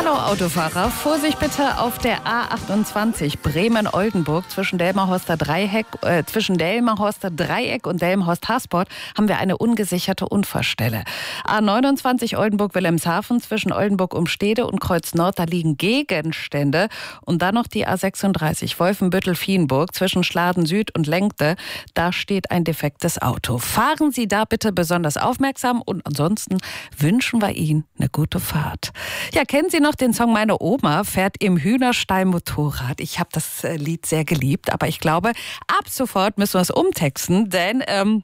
Hallo Autofahrer, Vorsicht bitte auf der A28 Bremen-Oldenburg zwischen Delmenhorster Dreieck und Delmenhorst-Hasport haben wir eine ungesicherte Unfallstelle. A29 Oldenburg-Wilhelmshaven zwischen Oldenburg-Umstede und Kreuz Nord, da liegen Gegenstände. Und dann noch die A36 Wolfenbüttel-Vienburg zwischen Schladen Süd und Lenkte, da steht ein defektes Auto. Fahren Sie da bitte besonders aufmerksam und ansonsten wünschen wir Ihnen eine gute Fahrt. Ja, kennen Sie noch den Song Meine Oma fährt im Hühnerstall Motorrad? Ich habe das Lied sehr geliebt, aber ich glaube, ab sofort müssen wir es umtexten, denn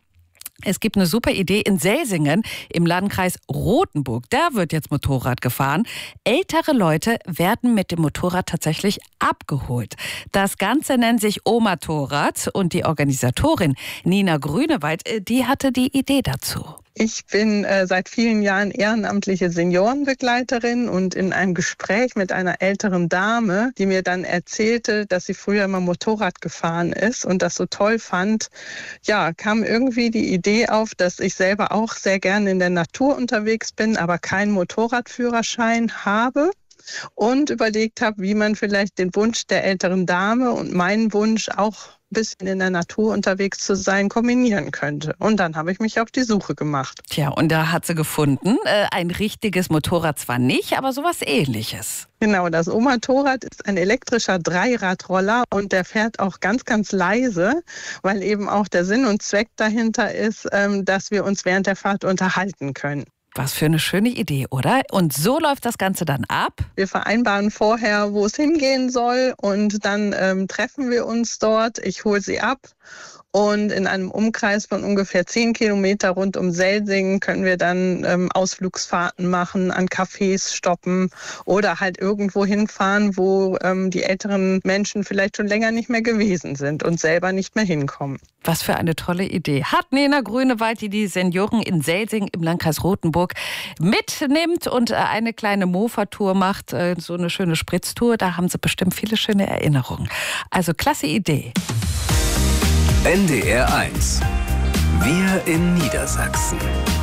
es gibt eine super Idee in Selsingen im Landkreis Rothenburg. Da wird jetzt Motorrad gefahren. Ältere Leute werden mit dem Motorrad tatsächlich abgeholt. Das Ganze nennt sich Omatorrad und die Organisatorin Nina Grünewald, die hatte die Idee dazu. Ich bin seit vielen Jahren ehrenamtliche Seniorenbegleiterin und in einem Gespräch mit einer älteren Dame, die mir dann erzählte, dass sie früher mal Motorrad gefahren ist und das so toll fand, ja, kam irgendwie die Idee auf, dass ich selber auch sehr gerne in der Natur unterwegs bin, aber keinen Motorradführerschein habe. Und überlegt habe, wie man vielleicht den Wunsch der älteren Dame und meinen Wunsch auch ein bisschen in der Natur unterwegs zu sein, kombinieren könnte. Und dann habe ich mich auf die Suche gemacht. Tja, und da hat sie gefunden, ein richtiges Motorrad zwar nicht, aber sowas Ähnliches. Genau, das Omatorrad ist ein elektrischer Dreiradroller und der fährt auch ganz, ganz leise, weil eben auch der Sinn und Zweck dahinter ist, dass wir uns während der Fahrt unterhalten können. Was für eine schöne Idee, oder? Und so läuft das Ganze dann ab? Wir vereinbaren vorher, wo es hingehen soll und dann treffen wir uns dort. Ich hole sie ab und in einem Umkreis von ungefähr 10 Kilometer rund um Selsingen können wir dann Ausflugsfahrten machen, an Cafés stoppen oder halt irgendwo hinfahren, wo die älteren Menschen vielleicht schon länger nicht mehr gewesen sind und selber nicht mehr hinkommen. Was für eine tolle Idee. Hat Nina Grünewald, die Senioren in Selsingen im Landkreis Rothenburg mitnimmt und eine kleine Mofa-Tour macht, so eine schöne Spritztour. Da haben sie bestimmt viele schöne Erinnerungen. Also klasse Idee. NDR 1. Wir in Niedersachsen.